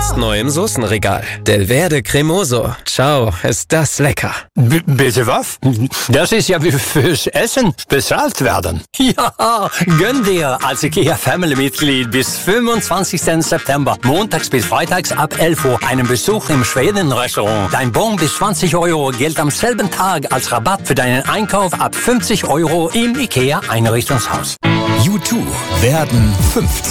Jetzt neu im Soßenregal. Delverde Cremoso. Ciao, ist das lecker. Bitte was? Das ist ja wie fürs Essen bezahlt werden. Ja, gönn dir als IKEA Family-Mitglied bis 25. September, montags bis freitags ab 11 Uhr, einen Besuch im Schweden-Restaurant. Dein Bon bis 20 Euro gilt am selben Tag als Rabatt für deinen Einkauf ab 50 Euro im IKEA Einrichtungshaus. U2 werden 50.